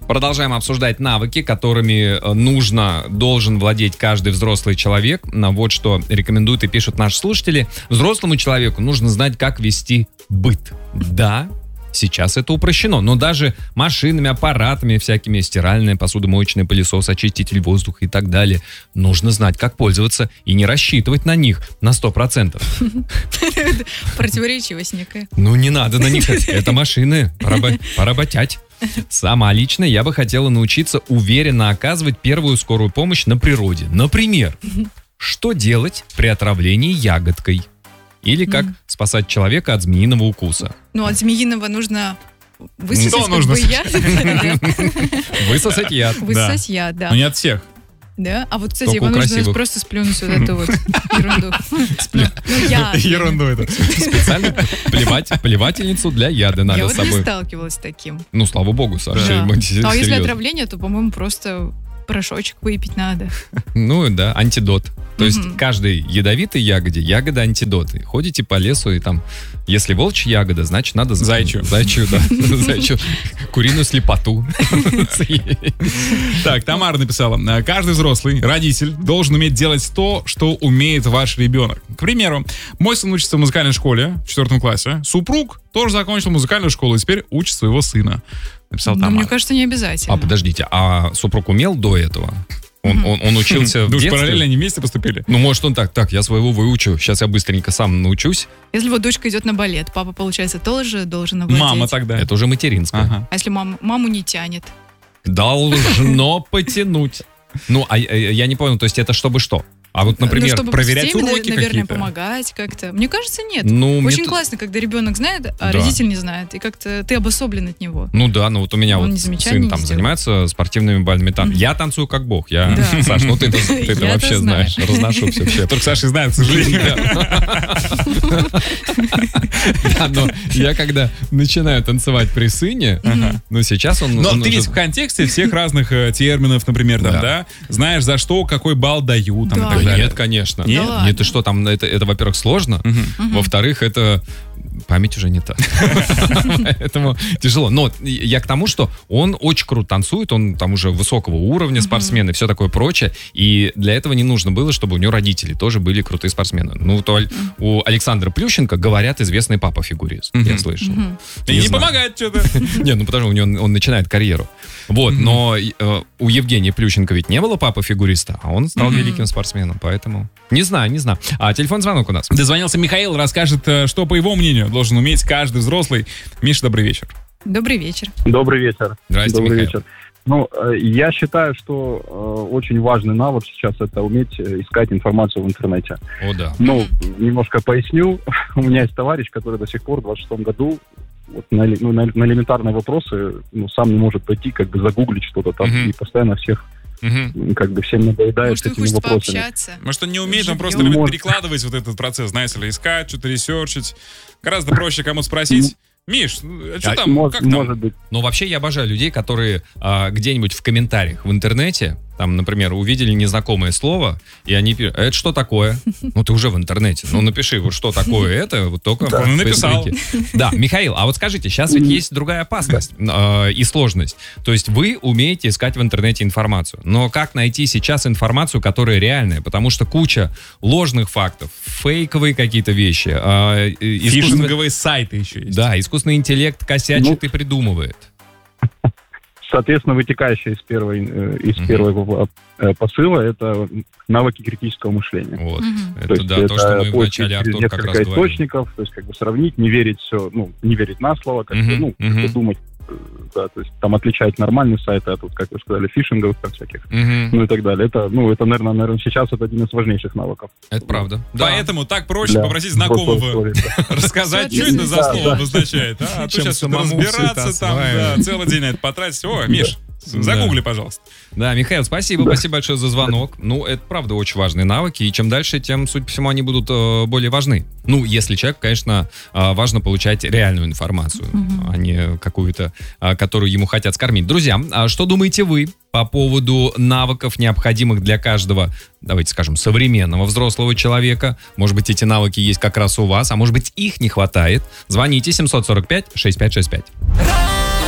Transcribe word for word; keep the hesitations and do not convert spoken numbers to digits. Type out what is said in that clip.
Продолжаем обсуждать навыки, которыми нужно, должен владеть каждый взрослый человек. Вот что рекомендуют и пишут наши слушатели. Взрослому человеку нужно знать, как вести быт. Да, сейчас это упрощено, но даже машинами, аппаратами, всякими стиральная, посудомоечный пылесос, очиститель воздуха и так далее, нужно знать, как пользоваться и не рассчитывать на них на сто процентов. Противоречивость некая. Ну, не надо на них. Это машины. Поработять. Сама лично я бы хотела научиться уверенно оказывать первую скорую помощь на природе. Например, что делать при отравлении ягодкой? Или как mm. спасать человека от змеиного укуса. Ну, от змеиного нужно высосать Что нужно? яд. Высосать яд. Высосать яд, да. Но не от всех. Да? А вот, кстати, его нужно просто сплюнуть вот эту вот ерунду. Ерунду это. Специально плевательницу для яда надо с собой. Я вот не сталкивалась с таким. Ну, слава богу, Саша. А если отравление, то, по-моему, просто порошочек выпить надо. Ну, да, антидот. То есть Мгм. каждой ядовитой ягоде ягода антидот. И ходите по лесу, и там, если волчья ягода, значит, надо... за- Зайчью. Зайчью, да. Зайчью. Куриную слепоту. Так, Тамара написала. Каждый взрослый, родитель, должен уметь делать то, что умеет ваш ребенок. К примеру, мой сын учится в музыкальной школе в четвертом классе. Супруг тоже закончил музыкальную школу и теперь учит своего сына. Написал Но мне Тамара. кажется, не обязательно. А, подождите, а супруг умел до этого? Он, Мгм. он, он учился в Ну, уж детстве? параллельно они вместе поступили. Ну, может, он так, так, я своего выучу, сейчас я быстренько сам научусь. Если вот дочка идет на балет, папа, получается, тоже должен овладеть. Мама тогда. Это уже материнское. Ага. А если мам- маму не тянет? Должно потянуть. Ну, а я я не понял, то есть это чтобы что? А вот, например, ну, чтобы проверять в теме, уроки наверное, какие-то. помогать как-то. Мне кажется, нет. ну, мне Очень т- классно, когда ребенок знает, а Да. родитель не знает. И как-то ты обособлен от него. Ну да, ну вот у меня Он вот ни замечания сын не там сделал. занимается спортивными бальными танцами. Я танцую как бог. Я, Да. Саш, ну ты-то ты-то Я-то вообще знаю. знаешь, разношу все вообще. Только Саша знает, к сожалению. Да, но я когда начинаю танцевать при сыне, ну сейчас он... Но он ты уже- ведь в контексте всех разных э, терминов, например, там, Да. да, знаешь, за что, какой балл дают, там, Да. и так Да далее. нет, конечно. Нет? Да Нет, ты ладно. что, там, это, это, во-первых, сложно, Мгм. во-вторых, это... Память уже не та. Поэтому тяжело. Но я к тому, что он очень круто танцует, он там уже высокого уровня спортсмен и все такое прочее. И для этого не нужно было, чтобы у него родители тоже были крутые спортсмены. Ну, то у Александра Плющенко, говорят, известный папа-фигурист. Я Мгм. слышал. И не знаю. помогает что-то. Не, ну потому что у него он, он начинает карьеру. Вот, но э, у Евгения Плющенко ведь не было папы-фигуриста, а он стал великим спортсменом, поэтому... Не знаю, не знаю. А телефон звонок у нас. Дозвонился Михаил, расскажет, э, что, по его мнению, должен уметь каждый взрослый. Миша, добрый вечер. Добрый вечер. Добрый вечер. Здрасте, Добрый Михаил. вечер. Ну, э, я считаю, что э, очень важный навык сейчас это уметь э, искать информацию в интернете. О, да. Ну, немножко поясню. У меня есть товарищ, который до сих пор в двадцать шестом году вот на, эле- ну, на, на элементарные вопросы ну, сам не может пойти, как бы загуглить что-то там, Мгм. и постоянно всех, Мгм. м, как бы всем надоедает Может, с он этими хочет вопросами. пообщаться? Может, он не умеет, он просто Живьем. любит Может. перекладывать вот этот процесс, знаете ли, искать, что-то ресерчить. Гораздо проще кому-то спросить. Миш, а что А, там, Мож- как там? может быть. Но вообще я обожаю людей, которые а, где-нибудь в комментариях в интернете, там, например, увидели незнакомое слово, и они пишут, а это что такое? Ну, ты уже в интернете. Ну, напиши, вот что такое это, вот только в он и написал. Фейсбуке. Да, Михаил, а вот скажите, сейчас ведь есть другая опасность э, и сложность. То есть вы умеете искать в интернете информацию. Но как найти сейчас информацию, которая реальная? Потому что куча ложных фактов, фейковые какие-то вещи. э, искусственный- Фишинговые сайты еще есть. Да, искусственный интеллект косячит Ну, и придумывает. Соответственно, вытекающее из, первой, э, из Мгм. первого э, посыла это навыки критического мышления. Вот. Мгм. Это То есть да, это то, что мы в поиск начале через Артур как раз несколько говорили. источников, то есть как бы сравнить, не верить все, ну, не верить на слово, как бы, Мгм, ну, как мгм. бы думать, э, да, то есть там отличать нормальные сайты, а тут, как вы сказали, фишинговых там всяких, Мгм. ну и так далее. Это, ну, это, наверное, наверное, сейчас это один из важнейших навыков. Это правда. Да. Поэтому так проще Для попросить взрослого знакомого человека. рассказать, что Да, это за да, слово да. обозначает. А, а то Чем сейчас что-то самому всё это разбираться там, да, осваивать. целый день на это потратить. О, Миш, загугли, пожалуйста. Да, Михаил, спасибо, спасибо большое за звонок. Ну, это правда очень важные навыки, и чем дальше, тем, судя по всему, они будут э, более важны. Ну, если человек, конечно, э, важно получать реальную информацию, а не какую-то, э, которую ему хотят скормить. Друзья, а что думаете вы по поводу навыков, необходимых для каждого, давайте скажем, современного взрослого человека? Может быть, эти навыки есть как раз у вас, а может быть, их не хватает? Звоните семь сорок пять шестьдесят пять шестьдесят пять.